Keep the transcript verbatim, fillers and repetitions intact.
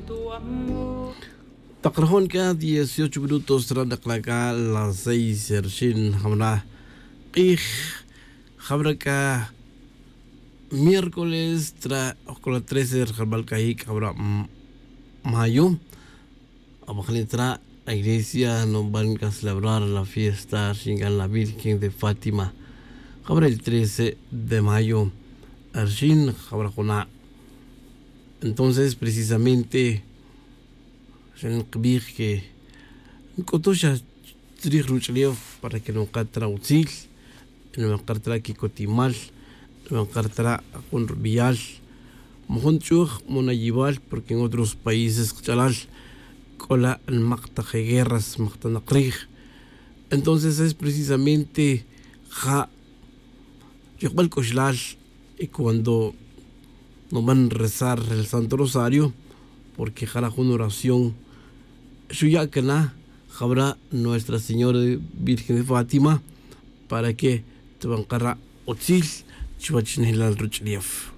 Takrahon ka dieciocho minutos tras la las seis Sershin Hamra Ich Habraka miércoles tra con la trece Jarbal Kahik Habra Mayo Abajalitra la iglesia no van a celebrar la fiesta Shingan la Virgen de Fátima Habra el trece de mayo Arshin Habra Kona. Entonces precisamente عشان القبيح que نكوتوشا تريخ روشليوف para que no catra util no catra ki cotimal no catra con rubial mojonchuj monayibal porque en otros países chalal cola el macta guerras macta naqrig. Entonces es precisamente ja yokbal koshlal y cuando no van a rezar el Santo Rosario porque jara una oración Shuyakana Jabra Nuestra Señora Virgen de Fátima para que te bancara Otzil Chuachinel al Ruchlief.